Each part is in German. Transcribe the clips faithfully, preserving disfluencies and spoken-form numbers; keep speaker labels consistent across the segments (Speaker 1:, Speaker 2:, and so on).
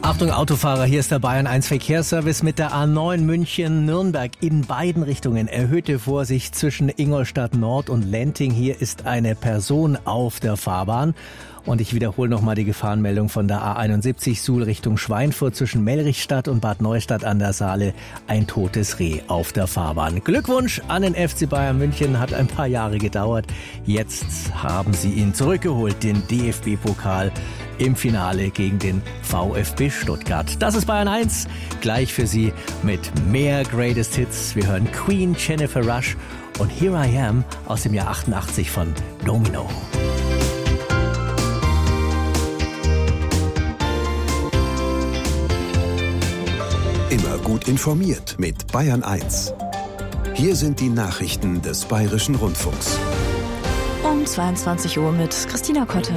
Speaker 1: Achtung Autofahrer, hier ist der Bayern eins Verkehrsservice mit der A neun München-Nürnberg in beiden Richtungen. Erhöhte Vorsicht zwischen Ingolstadt Nord und Lenting. Hier ist eine Person auf der Fahrbahn. Und ich wiederhole nochmal die Gefahrenmeldung von der A einundsiebzig Suhl Richtung Schweinfurt zwischen Mellrichstadt und Bad Neustadt an der Saale. Ein totes Reh auf der Fahrbahn. Glückwunsch an den F C Bayern München, hat ein paar Jahre gedauert. Jetzt haben sie ihn zurückgeholt, den D F B-Pokal im Finale gegen den VfB Stuttgart. Das ist Bayern eins, gleich für Sie mit mehr Greatest Hits. Wir hören Queen, Jennifer Rush und Here I Am aus dem Jahr achtundachtzig von Domino.
Speaker 2: Immer gut informiert mit Bayern eins. Hier sind die Nachrichten des Bayerischen Rundfunks.
Speaker 3: Um zweiundzwanzig Uhr mit Christina Kotte.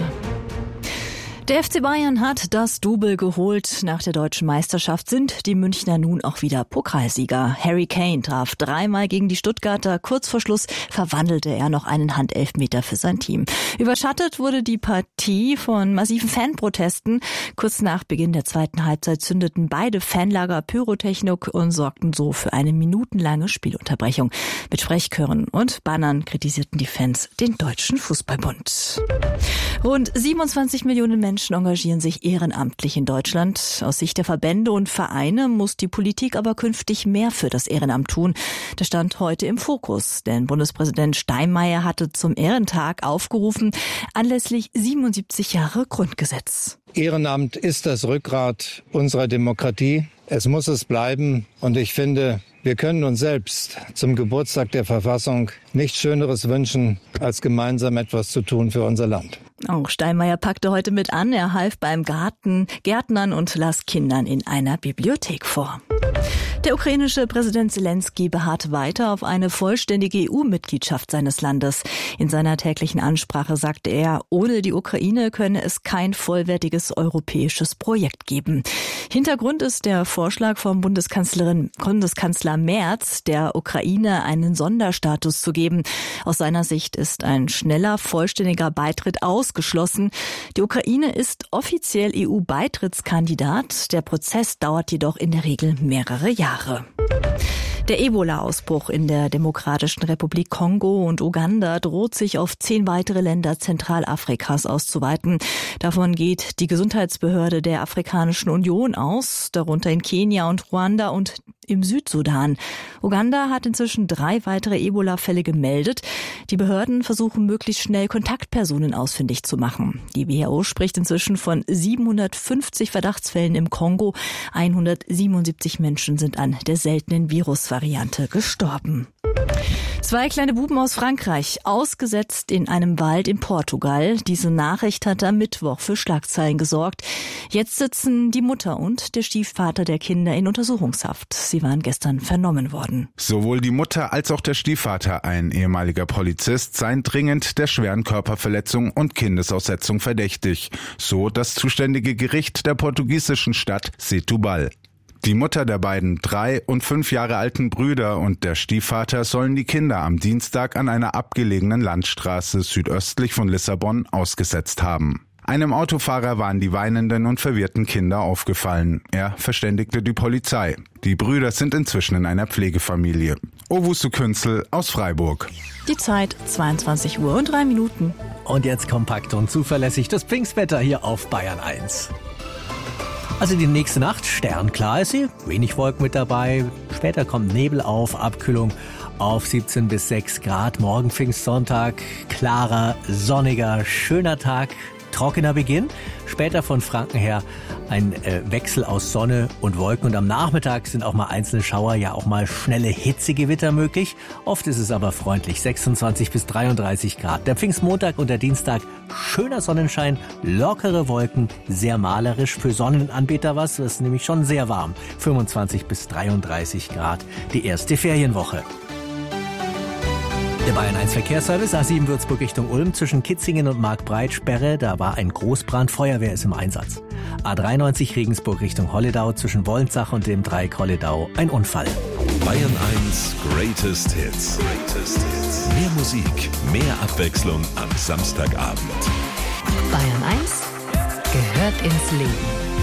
Speaker 3: Der F C Bayern hat das Double geholt. Nach der deutschen Meisterschaft sind die Münchner nun auch wieder Pokalsieger. Harry Kane traf dreimal gegen die Stuttgarter. Kurz vor Schluss verwandelte er noch einen Handelfmeter für sein Team. Überschattet wurde die Partie von massiven Fanprotesten. Kurz nach Beginn der zweiten Halbzeit zündeten beide Fanlager Pyrotechnik und sorgten so für eine minutenlange Spielunterbrechung. Mit Sprechchören und Bannern kritisierten die Fans den Deutschen Fußballbund. Rund siebenundzwanzig Millionen Menschen Menschen engagieren sich ehrenamtlich in Deutschland. Aus Sicht der Verbände und Vereine muss die Politik aber künftig mehr für das Ehrenamt tun. Das stand heute im Fokus, denn Bundespräsident Steinmeier hatte zum Ehrentag aufgerufen, anlässlich siebenundsiebzig Jahre Grundgesetz.
Speaker 4: Ehrenamt ist das Rückgrat unserer Demokratie. Es muss es bleiben. Und ich finde, wir können uns selbst zum Geburtstag der Verfassung nichts Schöneres wünschen, als gemeinsam etwas zu tun für unser Land.
Speaker 3: Auch Steinmeier packte heute mit an. Er half beim Garten, Gärtnern und las Kindern in einer Bibliothek vor. Der ukrainische Präsident Zelensky beharrt weiter auf eine vollständige E U-Mitgliedschaft seines Landes. In seiner täglichen Ansprache sagte er, ohne die Ukraine könne es kein vollwertiges europäisches Projekt geben. Hintergrund ist der Vorschlag vom Bundeskanzlerin, Bundeskanzler Merz, der Ukraine einen Sonderstatus zu geben. Aus seiner Sicht ist ein schneller, vollständiger Beitritt ausgeschlossen. Die Ukraine ist offiziell E U-Beitrittskandidat. Der Prozess dauert jedoch in der Regel mehrere Jahre. Der Ebola-Ausbruch in der Demokratischen Republik Kongo und Uganda droht sich auf zehn weitere Länder Zentralafrikas auszuweiten. Davon geht die Gesundheitsbehörde der Afrikanischen Union aus, darunter in Kenia und Ruanda und im Südsudan. Uganda hat inzwischen drei weitere Ebola-Fälle gemeldet. Die Behörden versuchen möglichst schnell Kontaktpersonen ausfindig zu machen. Die W H O spricht inzwischen von siebenhundertfünfzig Verdachtsfällen im Kongo. hundertsiebenundsiebzig Menschen sind an der seltenen Virusvariante gestorben. Zwei kleine Buben aus Frankreich, ausgesetzt in einem Wald in Portugal. Diese Nachricht hat am Mittwoch für Schlagzeilen gesorgt. Jetzt sitzen die Mutter und der Stiefvater der Kinder in Untersuchungshaft. Sie waren gestern vernommen worden.
Speaker 5: Sowohl die Mutter als auch der Stiefvater, ein ehemaliger Polizist, seien dringend der schweren Körperverletzung und Kindesaussetzung verdächtig. So das zuständige Gericht der portugiesischen Stadt Setúbal. Die Mutter der beiden drei und fünf Jahre alten Brüder und der Stiefvater sollen die Kinder am Dienstag an einer abgelegenen Landstraße südöstlich von Lissabon ausgesetzt haben. Einem Autofahrer waren die weinenden und verwirrten Kinder aufgefallen. Er verständigte die Polizei. Die Brüder sind inzwischen in einer Pflegefamilie. Owusu Künzel aus Freiburg.
Speaker 3: Die Zeit zweiundzwanzig Uhr und drei Minuten.
Speaker 1: Und jetzt kompakt und zuverlässig das Pfingstwetter hier auf Bayern eins. Also die nächste Nacht, sternklar ist sie, wenig Wolken mit dabei, später kommt Nebel auf, Abkühlung auf siebzehn bis sechs Grad, morgen Pfingstsonntag, klarer, sonniger, schöner Tag, trockener Beginn, später von Franken her ein äh, Wechsel aus Sonne und Wolken und am Nachmittag sind auch mal einzelne Schauer, ja auch mal schnelle Hitzegewitter möglich. Oft ist es aber freundlich, sechsundzwanzig bis dreiunddreißig Grad. Der Pfingstmontag und der Dienstag, schöner Sonnenschein, lockere Wolken, sehr malerisch, für Sonnenanbeter was, das ist nämlich schon sehr warm, fünfundzwanzig bis dreiunddreißig Grad, die erste Ferienwoche. Der Bayern eins Verkehrsservice, A sieben Würzburg Richtung Ulm, zwischen Kitzingen und Marktbreitsperre, da war ein Großbrand, Feuerwehr ist im Einsatz. A dreiundneunzig Regensburg Richtung Holledau, zwischen Wollensach und dem Dreieck Holledau, ein Unfall.
Speaker 2: Bayern eins Greatest Hits. Greatest Hits. Mehr Musik, mehr Abwechslung am Samstagabend.
Speaker 6: Bayern eins gehört ins Leben.